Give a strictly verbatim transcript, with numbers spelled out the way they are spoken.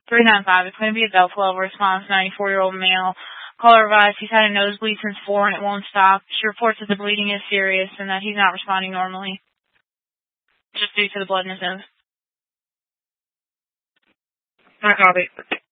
three nine five. It's going to be a Delta level response, ninety-four-year-old male. Caller advised he's had a nosebleed since four and it won't stop. She reports that the bleeding is serious and that he's not responding normally, just due to the blood in his nose. I copy.